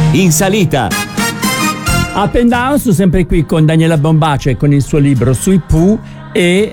In salita. Up and Down, sono sempre qui con Daniela Bombace con il suo libro sui Pooh e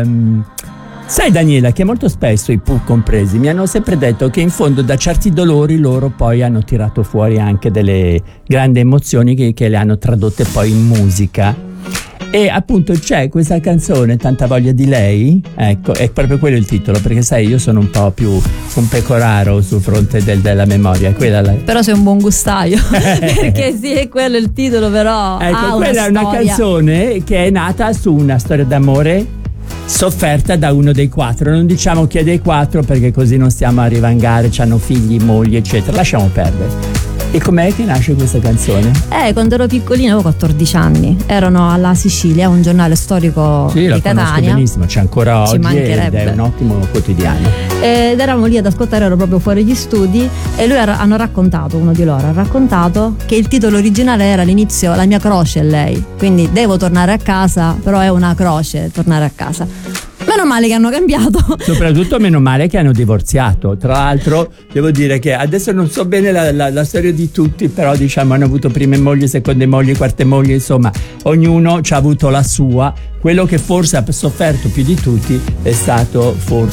sai Daniela che molto spesso i Pooh compresi mi hanno sempre detto che in fondo da certi dolori loro poi hanno tirato fuori anche delle grandi emozioni che le hanno tradotte poi in musica. E appunto c'è questa canzone, Tanta voglia di lei, ecco, è proprio quello il titolo, perché sai io sono un po' più un pecoraro sul fronte della memoria, però sei un buon gustaio perché sì, è quello il titolo, però ecco, quella è una canzone che è nata su una storia d'amore sofferta da uno dei quattro, non diciamo chi è dei quattro perché così non stiamo a rivangare, c'hanno figli, mogli eccetera, lasciamo perdere. E com'è che nasce questa canzone? Quando ero piccolina, avevo 14 anni, erano alla Sicilia, un giornale storico di Catania. Sì, la conosco benissimo, c'è ancora oggi ed è un ottimo quotidiano. Ed eravamo lì ad ascoltare, ero proprio fuori gli studi e uno di loro ha raccontato che il titolo originale era all'inizio La mia croce è lei, quindi devo tornare a casa, però è una croce tornare a casa. Meno male che hanno cambiato. Soprattutto meno male che hanno divorziato. Tra l'altro devo dire che adesso non so bene la storia di tutti, però diciamo hanno avuto prime mogli, seconde mogli, quarte mogli, insomma ognuno ci ha avuto la sua. Quello che forse ha sofferto più di tutti è stato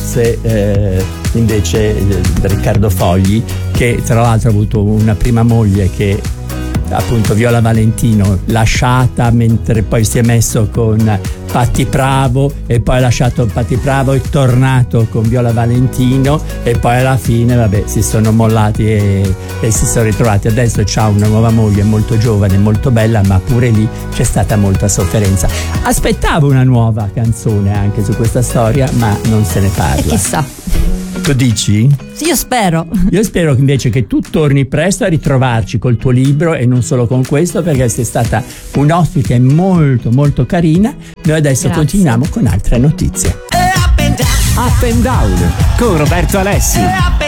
forse invece Riccardo Fogli, che tra l'altro ha avuto una prima moglie che appunto Viola Valentino, lasciata mentre poi si è messo con Patti Pravo e poi ha lasciato Patti Pravo e tornato con Viola Valentino e poi alla fine vabbè si sono mollati e si sono ritrovati. Adesso c'ha una nuova moglie molto giovane, molto bella, ma pure lì c'è stata molta sofferenza. Aspettavo una nuova canzone anche su questa storia, ma non se ne parla. E chissà. Tu dici? Sì, io spero che invece che tu torni presto a ritrovarci col tuo libro e non solo con questo, perché sei stata un ospite molto molto carina. Noi adesso continuiamo con altre notizie. Up and Down con Roberto Alessi.